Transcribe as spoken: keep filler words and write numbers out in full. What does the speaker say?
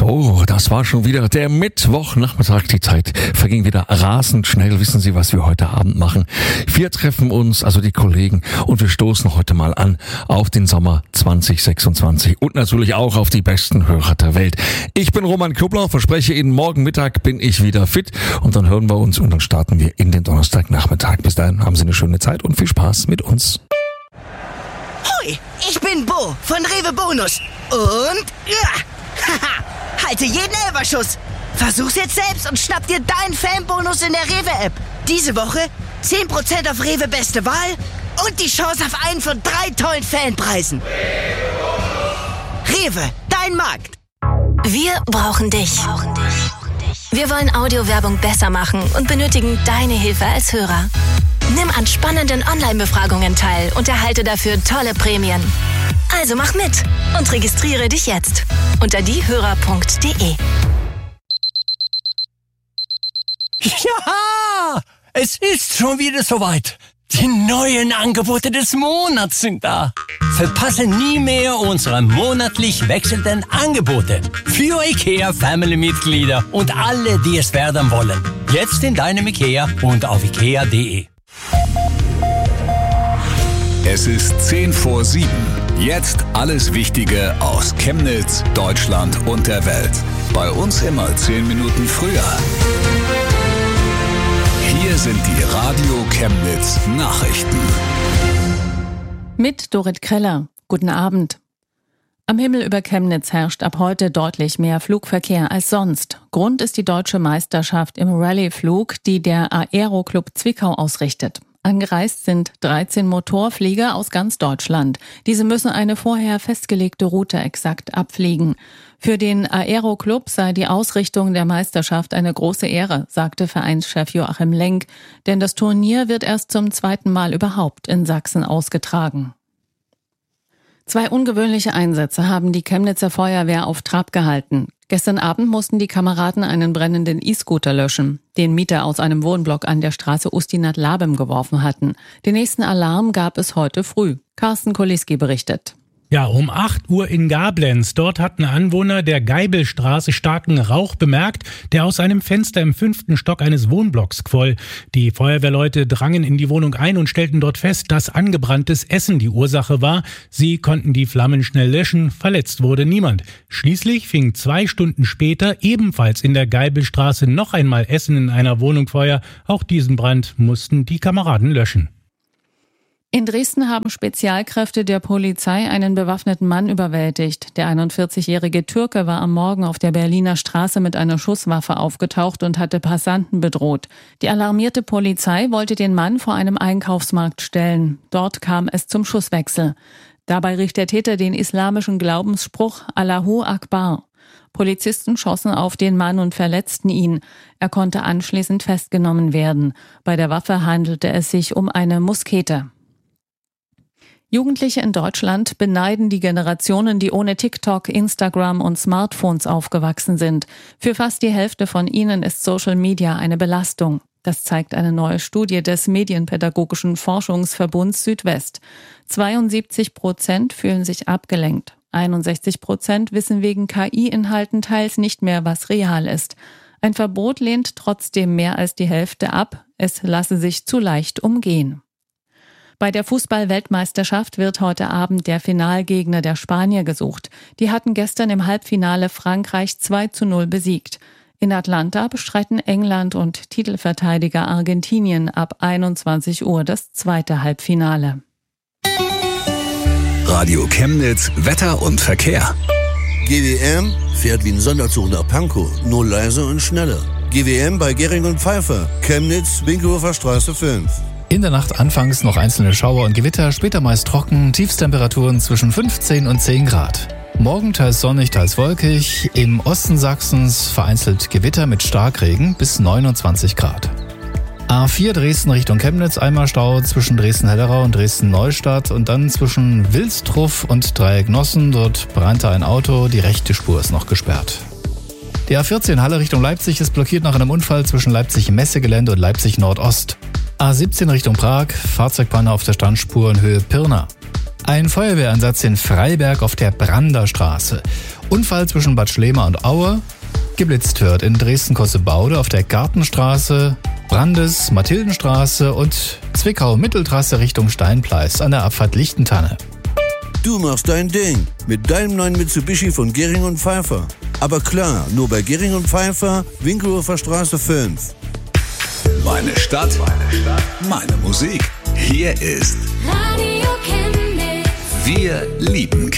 So, das war schon wieder der Mittwochnachmittag. Die Zeit verging wieder rasend schnell. Wissen Sie, was wir heute Abend machen? Wir treffen uns, also die Kollegen, und wir stoßen heute mal an auf den Sommer zwanzig sechsundzwanzig und natürlich auch auf die besten Hörer der Welt. Ich bin Roman Kubler, verspreche Ihnen, morgen Mittag bin ich wieder fit und dann hören wir uns und dann starten wir in den Donnerstagnachmittag. Bis dahin haben Sie eine schöne Zeit und viel Spaß mit uns. Hoi, ich bin Bo von Rewe Bonus und ja, haha, halte jeden Elferschuss. Versuch's jetzt selbst und schnapp dir deinen Fanbonus in der Rewe-App. Diese Woche zehn Prozent auf Rewe Beste Wahl und die Chance auf einen von drei tollen Fanpreisen. Rewe, dein Markt. Wir brauchen dich. Wir wollen Audiowerbung besser machen und benötigen deine Hilfe als Hörer. Nimm an spannenden Online-Befragungen teil und erhalte dafür tolle Prämien. Also mach mit und registriere dich jetzt unter diehörer punkt de. Ja, es ist schon wieder soweit. Die neuen Angebote des Monats sind da. Verpasse nie mehr unsere monatlich wechselnden Angebote für IKEA Family-Mitglieder und alle, die es werden wollen. Jetzt in deinem IKEA und auf ikea punkt de. Es ist zehn vor sieben. Jetzt alles Wichtige aus Chemnitz, Deutschland und der Welt. Bei uns immer zehn Minuten früher. Hier sind die Radio Chemnitz Nachrichten. Mit Dorit Kreller. Guten Abend. Am Himmel über Chemnitz herrscht ab heute deutlich mehr Flugverkehr als sonst. Grund ist die deutsche Meisterschaft im Rallye-Flug, die der Aero-Club Zwickau ausrichtet. Angereist sind dreizehn Motorflieger aus ganz Deutschland. Diese müssen eine vorher festgelegte Route exakt abfliegen. Für den Aero-Club sei die Ausrichtung der Meisterschaft eine große Ehre, sagte Vereinschef Joachim Lenk, denn das Turnier wird erst zum zweiten Mal überhaupt in Sachsen ausgetragen. Zwei ungewöhnliche Einsätze haben die Chemnitzer Feuerwehr auf Trab gehalten. Gestern Abend mussten die Kameraden einen brennenden E-Scooter löschen, den Mieter aus einem Wohnblock an der Straße Ustinat-Labem geworfen hatten. Den nächsten Alarm gab es heute früh. Carsten Koliski berichtet. Ja, um acht Uhr in Gablenz. Dort hatten Anwohner der Geibelstraße starken Rauch bemerkt, der aus einem Fenster im fünften Stock eines Wohnblocks quoll. Die Feuerwehrleute drangen in die Wohnung ein und stellten dort fest, dass angebranntes Essen die Ursache war. Sie konnten die Flammen schnell löschen, verletzt wurde niemand. Schließlich fing zwei Stunden später ebenfalls in der Geibelstraße noch einmal Essen in einer Wohnung Feuer. Auch diesen Brand mussten die Kameraden löschen. In Dresden haben Spezialkräfte der Polizei einen bewaffneten Mann überwältigt. Der einundvierzigjährige Türke war am Morgen auf der Berliner Straße mit einer Schusswaffe aufgetaucht und hatte Passanten bedroht. Die alarmierte Polizei wollte den Mann vor einem Einkaufsmarkt stellen. Dort kam es zum Schusswechsel. Dabei rief der Täter den islamischen Glaubensspruch Allahu Akbar. Polizisten schossen auf den Mann und verletzten ihn. Er konnte anschließend festgenommen werden. Bei der Waffe handelte es sich um eine Muskete. Jugendliche in Deutschland beneiden die Generationen, die ohne TikTok, Instagram und Smartphones aufgewachsen sind. Für fast die Hälfte von ihnen ist Social Media eine Belastung. Das zeigt eine neue Studie des Medienpädagogischen Forschungsverbunds Südwest. zweiundsiebzig Prozent fühlen sich abgelenkt. einundsechzig Prozent wissen wegen K I-Inhalten teils nicht mehr, was real ist. Ein Verbot lehnt trotzdem mehr als die Hälfte ab. Es lasse sich zu leicht umgehen. Bei der Fußball-Weltmeisterschaft wird heute Abend der Finalgegner der Spanier gesucht. Die hatten gestern im Halbfinale Frankreich zwei zu null besiegt. In Atlanta bestreiten England und Titelverteidiger Argentinien ab einundzwanzig Uhr das zweite Halbfinale. Radio Chemnitz, Wetter und Verkehr. G W M fährt wie ein Sonderzug nach Pankow, nur leiser und schneller. G W M bei Gering und Pfeiffer, Chemnitz, Winkelhofer Straße fünf. In der Nacht anfangs noch einzelne Schauer und Gewitter, später meist trocken, Tiefstemperaturen zwischen fünfzehn und zehn Grad. Morgen teils sonnig, teils wolkig, im Osten Sachsens vereinzelt Gewitter mit Starkregen bis neunundzwanzig Grad. A vier Dresden Richtung Chemnitz, einmal Stau zwischen Dresden-Hellerau und Dresden-Neustadt und dann zwischen Wilstruff und Dreiecknossen, dort brannte ein Auto, die rechte Spur ist noch gesperrt. Die A vierzehn Halle Richtung Leipzig ist blockiert nach einem Unfall zwischen Leipzig-Messegelände und Leipzig-Nordost. A siebzehn Richtung Prag, Fahrzeugpanne auf der Standspur in Höhe Pirna. Ein Feuerwehreinsatz in Freiberg auf der Branderstraße. Unfall zwischen Bad Schlema und Aue. Geblitzt wird in Dresden-Kossebaude auf der Gartenstraße, Brandes, Mathildenstraße und Zwickau-Mitteltrasse Richtung Steinpleis an der Abfahrt Lichtentanne. Du machst dein Ding mit deinem neuen Mitsubishi von Gering und Pfeiffer. Aber klar, nur bei Gering und Pfeiffer, Winkelhofer Straße fünf. Meine Stadt, meine Stadt, meine Musik. Hier ist Radio Chemnitz. Wir lieben